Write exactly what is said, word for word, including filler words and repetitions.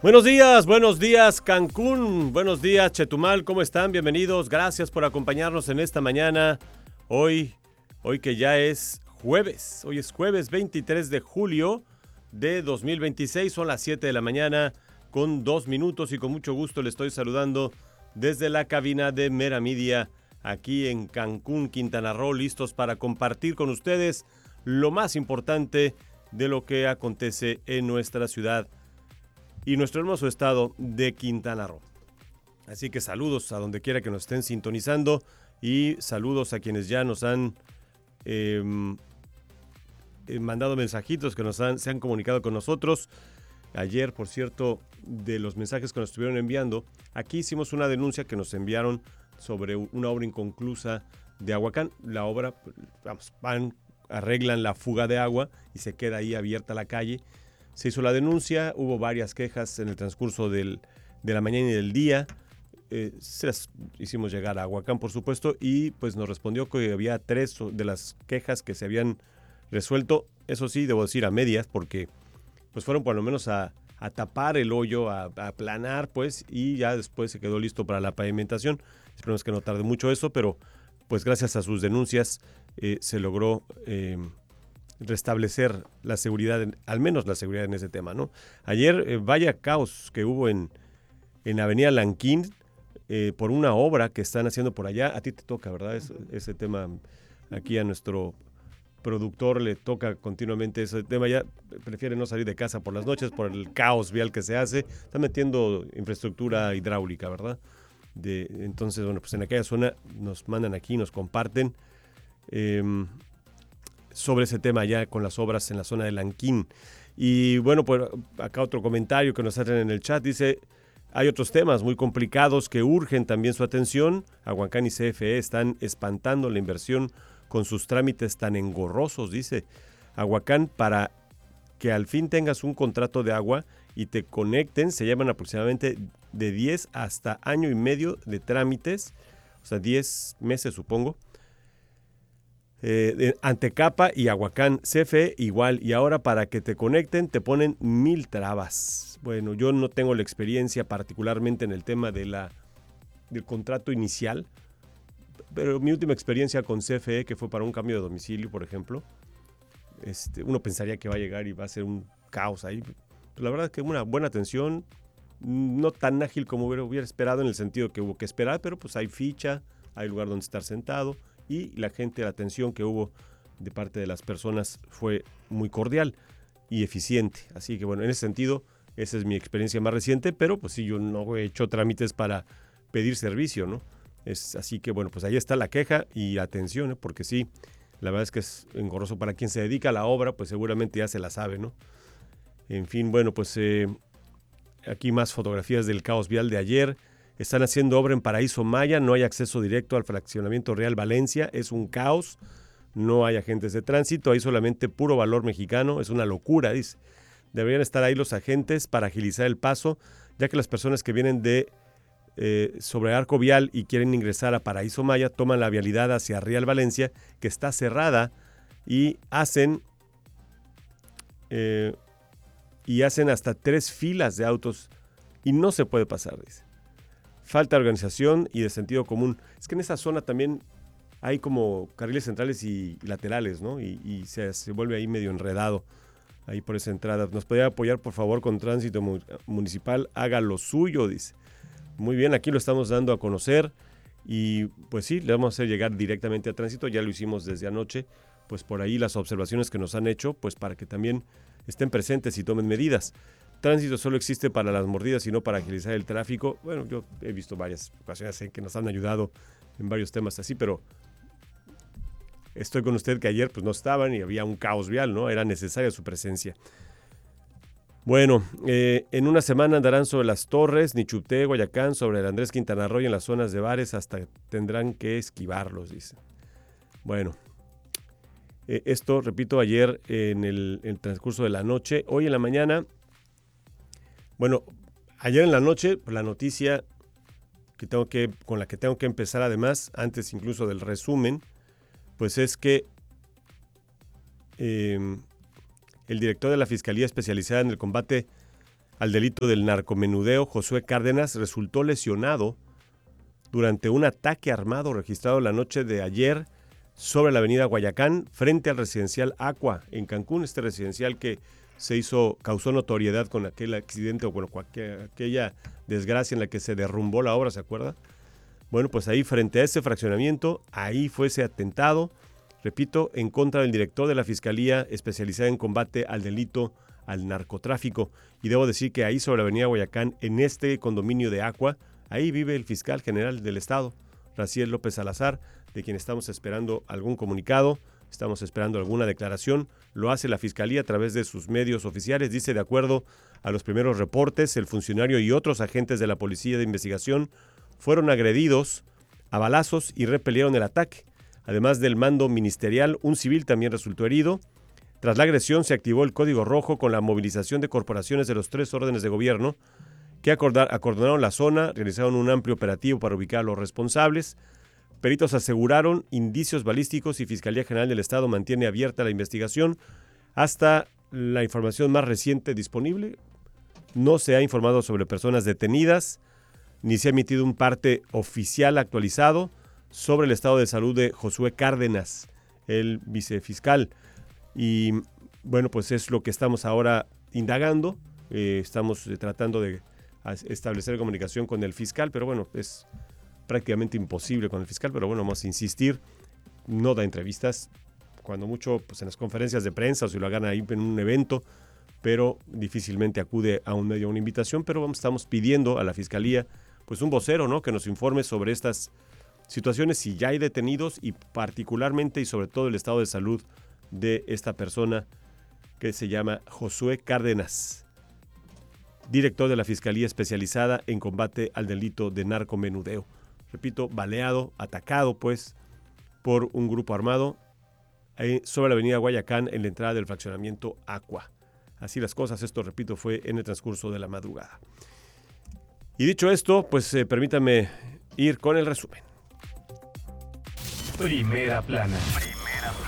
Buenos días, buenos días Cancún, buenos días Chetumal, ¿cómo están? Bienvenidos, gracias por acompañarnos en esta mañana. Hoy, hoy que ya es jueves, hoy es jueves veintitrés de julio de dos mil veintiséis, son las siete de la mañana con dos minutos y con mucho gusto le estoy saludando desde la cabina de Mera Media aquí en Cancún, Quintana Roo, listos para compartir con ustedes lo más importante de lo que acontece en nuestra ciudad y nuestro hermoso estado de Quintana Roo. Así que saludos a donde quiera que nos estén sintonizando y saludos a quienes ya nos han eh, mandado mensajitos, que nos han, se han comunicado con nosotros. Ayer, por cierto, de los mensajes que nos estuvieron enviando, aquí hicimos una denuncia que nos enviaron sobre una obra inconclusa de Aguacán. La obra, vamos, van, arreglan la fuga de agua y se queda ahí abierta la calle. Se hizo la denuncia, hubo varias quejas en el transcurso del, de la mañana y del día. Eh, se las hicimos llegar a Aguacán, por supuesto, y pues nos respondió que había tres de las quejas que se habían resuelto. Eso sí, debo decir a medias, porque pues fueron por lo menos a, a tapar el hoyo, a, a aplanar, pues, y ya después se quedó listo para la pavimentación. Esperemos que no tarde mucho eso, pero pues gracias a sus denuncias eh, se logró Eh, restablecer la seguridad, en, al menos la seguridad en ese tema, ¿no? Ayer, eh, vaya caos que hubo en, en Avenida Lanquín eh, por una obra que están haciendo por allá. A ti te toca, ¿verdad? Es, ese tema, aquí a nuestro productor le toca continuamente ese tema. Ya prefiere no salir de casa por las noches por el caos vial que se hace. Están metiendo infraestructura hidráulica, ¿verdad? De, entonces, bueno, pues en aquella zona nos mandan aquí, nos comparten Eh, sobre ese tema ya con las obras en la zona de Lanquín. Y bueno, pues acá otro comentario que nos hacen en el chat, dice, hay otros temas muy complicados que urgen también su atención. Aguacán y C F E están espantando la inversión con sus trámites tan engorrosos, dice. Aguacán, para que al fin tengas un contrato de agua y te conecten, se llevan aproximadamente de diez hasta año y medio de trámites, o sea, diez meses supongo. Eh, Antecapa y Aguacán, C F E igual, y ahora para que te conecten te ponen mil trabas. Bueno, yo no tengo la experiencia particularmente en el tema de la, del contrato inicial, pero mi última experiencia con C F E, que fue para un cambio de domicilio, por ejemplo, este, uno pensaría que va a llegar y va a ser un caos ahí. La verdad es que una buena atención, no tan ágil como hubiera, hubiera esperado, en el sentido que hubo que esperar, pero pues hay ficha, hay lugar donde estar sentado, y la gente, la atención que hubo de parte de las personas fue muy cordial y eficiente. Así que bueno, en ese sentido, esa es mi experiencia más reciente, pero pues sí, yo no he hecho trámites para pedir servicio, ¿no? Es, así que bueno, pues ahí está la queja y atención, ¿eh? Porque sí, la verdad es que es engorroso para quien se dedica a la obra, pues seguramente ya se la sabe, ¿no? En fin, bueno, pues eh, aquí más fotografías del caos vial de ayer. Están haciendo obra en Paraíso Maya, no hay acceso directo al fraccionamiento Real Valencia, es un caos, no hay agentes de tránsito, hay solamente puro valor mexicano, es una locura, dice. Deberían estar ahí los agentes para agilizar el paso, ya que las personas que vienen de eh, sobre Arco Vial y quieren ingresar a Paraíso Maya toman la vialidad hacia Real Valencia, que está cerrada, y hacen, eh, y hacen hasta tres filas de autos y no se puede pasar, dice. Falta de organización y de sentido común. Es que en esa zona también hay como carriles centrales y, y laterales, ¿no? Y, y se, se vuelve ahí medio enredado, ahí por esa entrada. ¿Nos podría apoyar, por favor, con Tránsito Municipal? Haga lo suyo, dice. Muy bien, aquí lo estamos dando a conocer y pues sí, le vamos a hacer llegar directamente a Tránsito. Ya lo hicimos desde anoche, pues por ahí las observaciones que nos han hecho, pues para que también estén presentes y tomen medidas. Tránsito solo existe para las mordidas y no para agilizar el tráfico. Bueno, yo he visto varias ocasiones en que nos han ayudado en varios temas así, pero estoy con usted que ayer pues no estaban y había un caos vial, ¿no? Era necesaria su presencia. Bueno, eh, en una semana andarán sobre las Torres, Nichupté, Guayacán, sobre el Andrés Quintana Roo y en las zonas de bares, hasta tendrán que esquivarlos, dice. Bueno, eh, esto, repito, ayer en el, en el transcurso de la noche. Hoy en la mañana, bueno, ayer en la noche, la noticia que tengo que, con la que tengo que empezar además, antes incluso del resumen, pues es que eh, el director de la Fiscalía Especializada en el Combate al delito del narcomenudeo, Josué Cárdenas, resultó lesionado durante un ataque armado registrado la noche de ayer sobre la avenida Guayacán, frente al residencial Aqua en Cancún, este residencial que se hizo, causó notoriedad con aquel accidente o bueno, cualquier, aquella desgracia en la que se derrumbó la obra, ¿se acuerda? Bueno, pues ahí frente a ese fraccionamiento, ahí fue ese atentado, repito, en contra del director de la Fiscalía especializada en combate al delito al narcotráfico. Y debo decir que ahí sobre la avenida Guayacán, en este condominio de Aqua, ahí vive el fiscal general del estado, Raciel López Salazar, de quien estamos esperando algún comunicado, estamos esperando alguna declaración. Lo hace la Fiscalía a través de sus medios oficiales. Dice, de acuerdo a los primeros reportes, el funcionario y otros agentes de la Policía de Investigación fueron agredidos a balazos y repelieron el ataque. Además del mando ministerial, un civil también resultó herido. Tras la agresión se activó el Código Rojo con la movilización de corporaciones de los tres órdenes de gobierno que acordar, acordonaron la zona, realizaron un amplio operativo para ubicar a los responsables. Peritos aseguraron indicios balísticos y Fiscalía General del Estado mantiene abierta la investigación hasta la información más reciente disponible. No se ha informado sobre personas detenidas, ni se ha emitido un parte oficial actualizado sobre el estado de salud de Josué Cárdenas, el vicefiscal. Y bueno, pues es lo que estamos ahora indagando. Eh, estamos eh, tratando de establecer comunicación con el fiscal, pero bueno, es prácticamente imposible con el fiscal, pero bueno, vamos a insistir. No da entrevistas, cuando mucho pues en las conferencias de prensa o si lo hagan ahí en un evento, pero difícilmente acude a un medio a una invitación, pero vamos, estamos pidiendo a la Fiscalía pues un vocero, ¿no?, que nos informe sobre estas situaciones, si ya hay detenidos y particularmente y sobre todo el estado de salud de esta persona que se llama Josué Cárdenas, director de la Fiscalía especializada en combate al delito de narcomenudeo. Repito, baleado, atacado pues por un grupo armado sobre la avenida Guayacán en la entrada del fraccionamiento Aqua. Así las cosas, esto repito fue en el transcurso de la madrugada. Y dicho esto, pues eh, permítame ir con el resumen. Primera plana.